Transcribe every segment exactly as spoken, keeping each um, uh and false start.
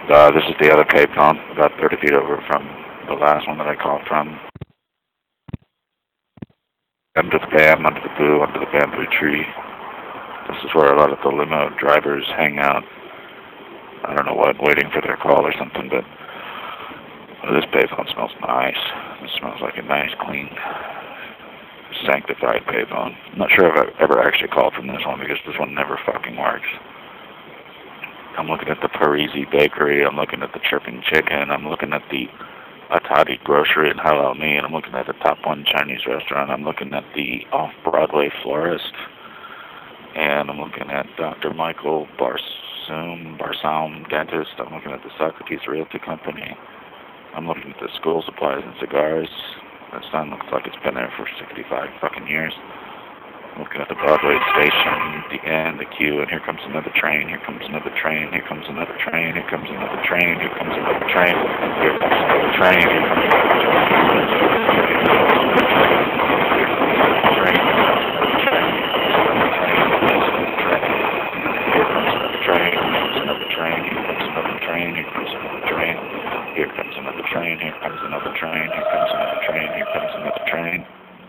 Uh, this is the other payphone, about thirty feet over from the last one that I called from. Under the bam, under the boo, under the bamboo tree. This is where a lot of the limo drivers hang out. I don't know what, waiting for their call or something, but well, this payphone smells nice. It smells like a nice, clean, sanctified payphone. I'm not sure if I've ever actually called from this one because this one never fucking works. I'm looking at the Parisi Bakery, I'm looking at the Chirping Chicken, I'm looking at the Atati Grocery and Halal Me, and I'm looking at the Top One Chinese Restaurant, I'm looking at the Off-Broadway Florist, and I'm looking at Doctor Michael Barsoom, Barsoom Dentist, I'm looking at the Socrates Realty Company, I'm looking at the School Supplies and Cigars. That sign looks like it's been there for sixty-five fucking years. Looking at the Broadway station, the end, the queue, and here comes another train, here comes another train, here comes another train, here comes another train, here comes another train, here comes another train, here comes another train, here comes another train, here comes another train, here comes another train, here comes another train.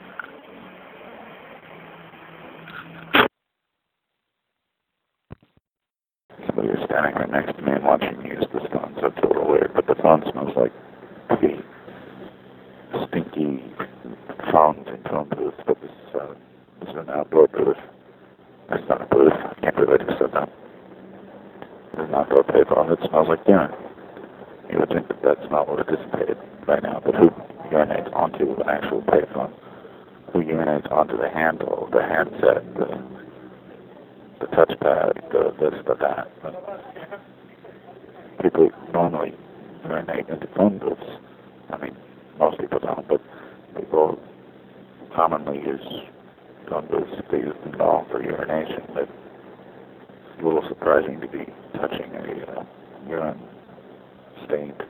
Somebody was standing right next to me and watching me use this phone, so it's a little weird, but the phone smells like pretty stinky phones and phone booths, but this, uh, this is an outdoor booth. That's not a booth. I can't believe I just said that. It's an outdoor payphone that smells like urine. You would think that that smell would have dissipated by now, but who urinates onto an actual payphone? Who urinates onto the handle, the handset, the the touchpad, the this, the that. But people normally urinate into phone booths. I mean, most people don't, but people commonly use phone booths if they use them at all for urination. But it's a little surprising to be touching a uh, urine stained